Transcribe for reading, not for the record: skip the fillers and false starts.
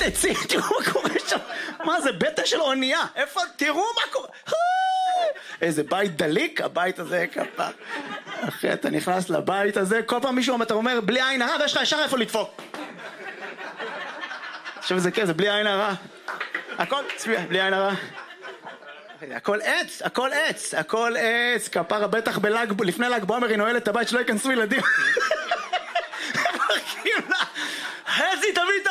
עצים, תראו מה קורה שם. מה זה, בטן של אונייה. איפה, תראו מה קורה. איזה בית דליק, הבית הזה כפה. אחי, אתה נכנס לבית הזה, כל פעם מישהו אתה אומר, בלי עין הרע, ויש לך ישר איפה לדפוק. עכשיו זה כן, זה בלי עין הרע. הכל, צביע, בלי עין הרע. הכל עץ, הכל עץ, הכל עץ. כפרה בטח לפני ל"ג בעומר היא נועלת את הבית שלא ייכנסו ילדים. חזי, תביא